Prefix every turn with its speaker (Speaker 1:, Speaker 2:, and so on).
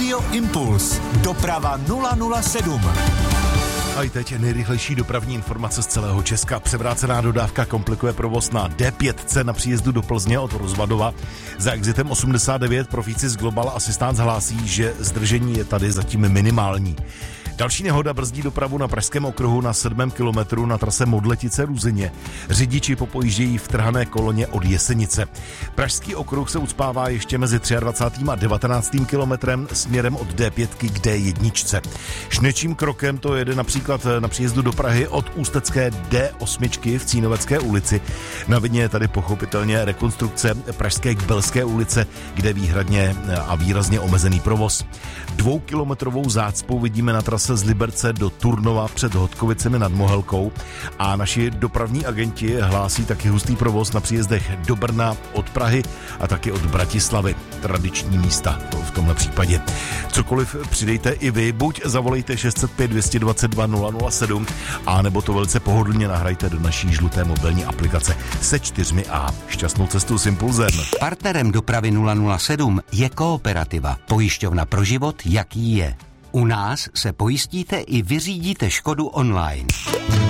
Speaker 1: Radio Impuls. Doprava 007.
Speaker 2: A i teď nejrychlejší dopravní informace z celého Česka. Převrácená dodávka komplikuje provoz na D5 na příjezdu do Plzně od Rozvadova. Za exitem 89 Profícis Global Assistance hlásí, že zdržení je tady zatím minimální. Další nehoda brzdí dopravu na Pražském okruhu na 7. kilometru na trase Modletice-Ruzyně. Řidiči popojíždějí v trhané koloně od Jesenice. Pražský okruh se ucpává ještě mezi 23. a 19. kilometrem směrem od D5 k D1. Šnečím krokem to jede například na příjezdu do Prahy od ústecké D8 v Cínovecké ulici. Na vině je tady pochopitelně rekonstrukce pražské Kbelské ulice, kde výhradně a výrazně omezený provoz. 2kilometrovou zácpu vidíme na trase z Liberce do Turnova před Hodkovicemi nad Mohelkou a naši dopravní agenti hlásí taky hustý provoz na příjezdech do Brna od Prahy a taky od Bratislavy. Tradiční místa v tomhle případě. Cokoliv přidejte i vy, buď zavolejte 605 222 007 a nebo to velice pohodlně nahrajte do naší žluté mobilní aplikace se 4A. Šťastnou cestu s Impulzem.
Speaker 3: Partnerem dopravy 007 je Kooperativa, pojišťovna pro život, jaký je. U nás se pojistíte i vyřídíte škodu online.